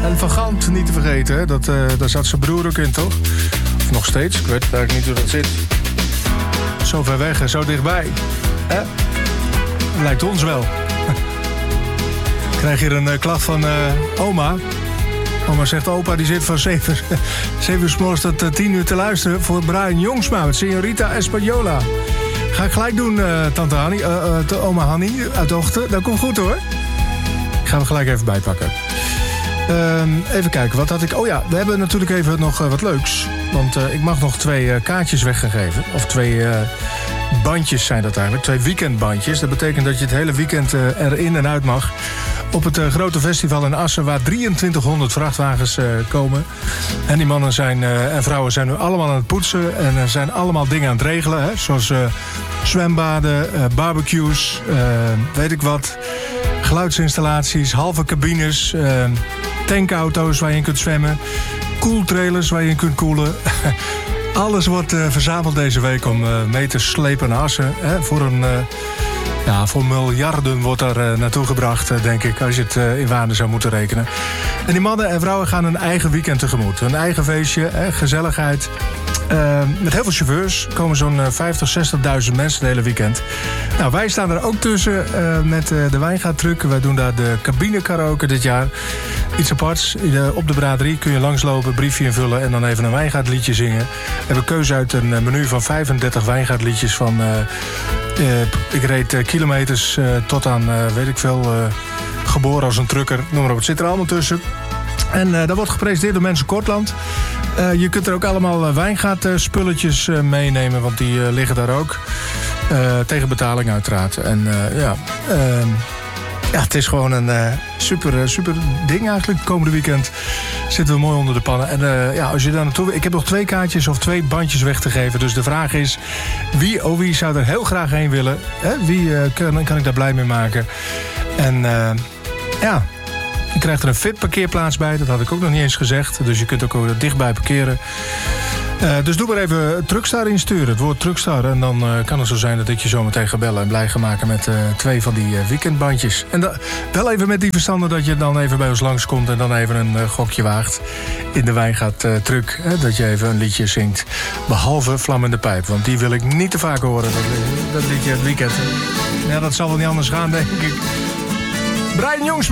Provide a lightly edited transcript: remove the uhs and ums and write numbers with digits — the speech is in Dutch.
En Van Gant niet te vergeten, hè? Daar zat zijn broer ook in, toch? Of nog steeds, ik weet eigenlijk niet hoe dat zit. Zo ver weg en zo dichtbij. Hè? Lijkt ons wel. Ik krijg hier een klacht van oma. Oma zegt, opa die zit van 7 uur 's morgens tot 10 uur te luisteren... voor Brian Jongsma met Señorita Española. Ga ik gelijk doen, tante Hanni, oma Hanni uit Ochten. Dat komt goed, hoor. Ik ga hem gelijk even bijpakken. Even kijken, wat had ik... Oh ja, we hebben natuurlijk even nog wat leuks. Want ik mag nog 2 kaartjes weggegeven. Of 2 bandjes zijn dat eigenlijk. 2 weekendbandjes. Dat betekent dat je het hele weekend erin en uit mag. Op het grote festival in Assen, waar 2300 vrachtwagens komen. En die mannen en vrouwen zijn nu allemaal aan het poetsen. En zijn allemaal dingen aan het regelen. Hè? Zoals zwembaden, barbecues, weet ik wat. Geluidsinstallaties, halve cabines, tankauto's waar je in kunt zwemmen. Koeltrailers waar je in kunt koelen. Alles wordt verzameld deze week om mee te slepen naar Assen. Hè? Voor miljarden wordt daar naartoe gebracht, denk ik, als je het in waarde zou moeten rekenen. En die mannen en vrouwen gaan hun eigen weekend tegemoet. Hun eigen feestje, gezelligheid. Met heel veel chauffeurs. Er komen zo'n 50.000, 60.000 mensen het hele weekend. Nou, wij staan er ook tussen met de Wijngaardtruck. Wij doen daar de cabine karaoke dit jaar. Iets aparts. Op de braderie kun je langslopen, briefje invullen en dan even een Wijngaardliedje zingen. We hebben keuze uit een menu van 35 Wijngaardliedjes van... ik reed kilometers tot aan, weet ik veel, geboren als een trucker. Noem maar op, het zit er allemaal tussen. En dat wordt gepresenteerd door Mensen Kortland. Je kunt er ook allemaal wijngaardspulletjes meenemen, want die liggen daar ook. Tegen betaling uiteraard. En het is gewoon een super ding eigenlijk. Het komende weekend zitten we mooi onder de pannen. En als je daar naartoe... Ik heb nog 2 kaartjes of 2 bandjes weg te geven. Dus de vraag is, wie zou er heel graag heen willen? Hè? Wie kan ik daar blij mee maken? En je krijgt er een fit parkeerplaats bij. Dat had ik ook nog niet eens gezegd. Dus je kunt ook dichtbij parkeren. Dus doe maar even Truckstar insturen. Het woord Truckstar. En dan kan het zo zijn dat ik je zo meteen ga bellen en blij ga maken met 2 van die weekendbandjes. En wel even met die verstanden dat je dan even bij ons langskomt en dan even een gokje waagt in de Wijngaardtruck. Dat je even een liedje zingt. Behalve Vlam in de Pijp. Want die wil ik niet te vaak horen. Dat liedje het weekend. Ja, dat zal wel niet anders gaan, denk ik. Brian Jongsma.